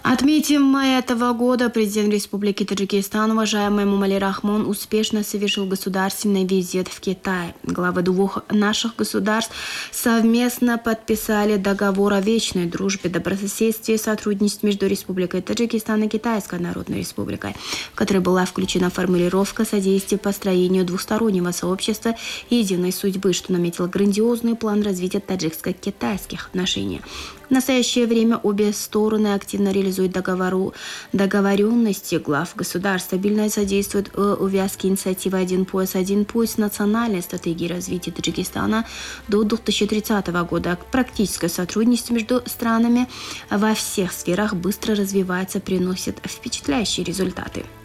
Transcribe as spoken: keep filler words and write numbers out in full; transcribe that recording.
Отметим, этого года президент Республики Таджикистан, уважаемый Эмомали Рахмон, успешно совершил государственный визит в Китай. Главы двух наших государств совместно подписали договор о вечной дружбе, добрососедстве и сотрудничестве между Республикой Таджикистан и Китайской Народной Республикой, в которой была включена формулировка содействия построению двустороннего сообщества и единой судьбы, что наметил грандиозный план развития таджикско-китайских отношений. В настоящее время обе стороны активно реализуют договору, договоренности глав государств, стабильно содействуют увязке инициативы «Один пояс, один путь» национальной стратегии развития Таджикистана до две тысячи тридцатого года. Практическое сотрудничество между странами во всех сферах быстро развивается, приносит впечатляющие результаты.